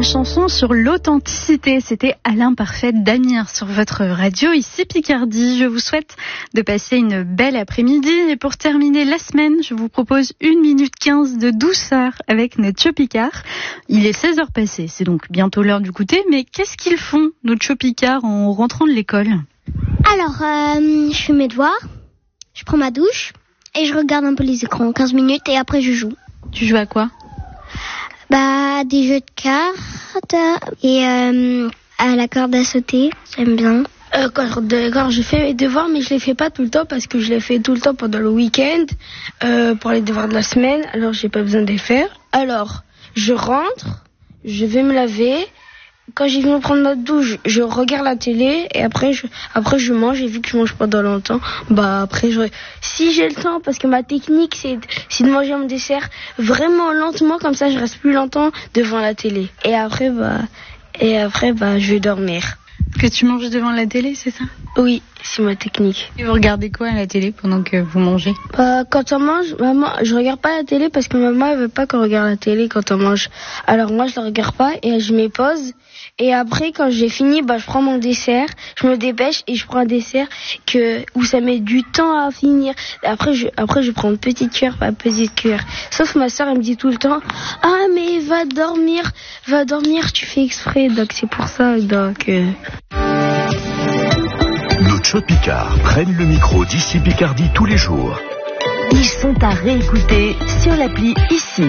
chanson sur l'authenticité. C'était À l'imparfaite d'Amir sur votre radio, ici Picardie. Je vous souhaite de passer une belle après-midi. Et pour terminer la semaine, je vous propose 1 minute 15 de douceur avec nos Tchopicards. Il est 16h passées, c'est donc bientôt l'heure du goûter. Mais qu'est-ce qu'ils font, nos Tchopicards, en rentrant de l'école? Alors, je fais mes devoirs, je prends ma douche et je regarde un peu les écrans, 15 minutes, et après je joue. Tu joues à quoi? Des jeux de cartes et à la corde à sauter, j'aime bien. Quand je fais mes devoirs, mais je les fais pas tout le temps parce que je les fais tout le temps pendant le week-end pour les devoirs de la semaine, alors j'ai pas besoin de les faire. Alors, je rentre, je vais me laver. Quand j'ai venu prendre ma douche, je regarde la télé et après je mange, et vu que je mange pas dans longtemps, si j'ai le temps, parce que ma technique c'est de manger mon dessert vraiment lentement, comme ça je reste plus longtemps devant la télé. Et après je vais dormir. Que tu manges devant la télé, c'est ça? Oui, c'est ma technique. Et vous regardez quoi à la télé pendant que vous mangez? Quand on mange, je regarde pas la télé parce que maman elle veut pas qu'on regarde la télé quand on mange. Alors moi je la regarde pas et je mets pause. Et après quand j'ai fini, je prends mon dessert, je me dépêche et je prends un dessert où ça met du temps à finir. Après je prends une petite cuillère par petite cuillère. Sauf ma soeur elle me dit tout le temps: "Ah mais va dormir, tu fais exprès." Donc c'est pour ça Nos Tchopicards prennent le micro d'ici Picardie tous les jours. Ils sont à réécouter sur l'appli ici.